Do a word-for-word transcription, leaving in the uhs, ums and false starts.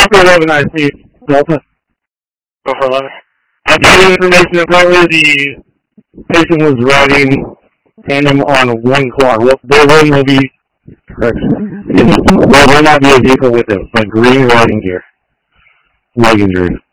Delta eleven I C. Delta. Delta eleven. I got information apparently the patient was riding tandem on one car. Well, there will not be, correction, there will not be a vehicle with a, a green riding gear. Leg injury.